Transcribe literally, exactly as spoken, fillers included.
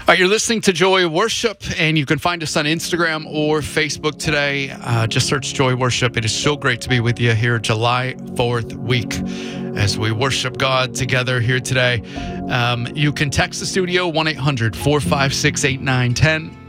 All right, you're listening to Joy Worship, and you can find us on Instagram or Facebook today. Uh, just search Joy Worship. It is so great to be with you here July fourth week as we worship God together here today. Um, you can text the studio, one eight hundred four five six eight nine one zero.